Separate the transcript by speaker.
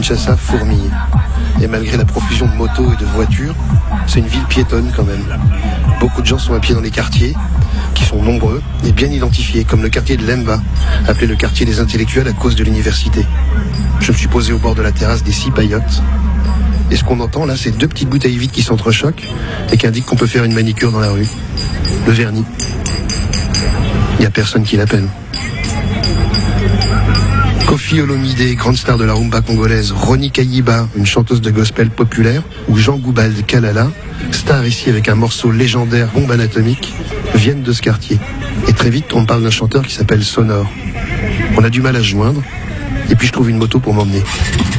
Speaker 1: Kinshasa fourmille. Et malgré la profusion de motos et de voitures, c'est une ville piétonne quand même. Beaucoup de gens sont à pied dans les quartiers, qui sont nombreux et bien identifiés, comme le quartier de Lemba, appelé le quartier des intellectuels à cause de l'université. Je me suis posé au bord de la terrasse des 6 paillotes. Et ce qu'on entend là, c'est 2 petites bouteilles vides qui s'entrechoquent et qui indiquent qu'on peut faire une manicure dans la rue. Le vernis. Il n'y a personne qui l'appelle. Kofi Olomide, grande star de la rumba congolaise, Roni Kayiba, une chanteuse de gospel populaire, ou Jean Goubald Kalala, star ici avec un morceau légendaire Bombe Anatomique, viennent de ce quartier. Et très vite, on parle d'un chanteur qui s'appelle Sonore. On a du mal à se joindre, et puis je trouve une moto pour m'emmener.